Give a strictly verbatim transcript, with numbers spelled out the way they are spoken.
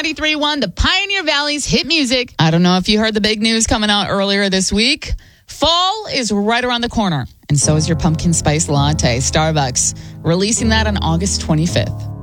ninety-three point one, the Pioneer Valley's hit music. I don't know if you heard the big news coming out earlier this week. Fall is right around the corner, and so is your pumpkin spice latte. Starbucks releasing that on August twenty-fifth.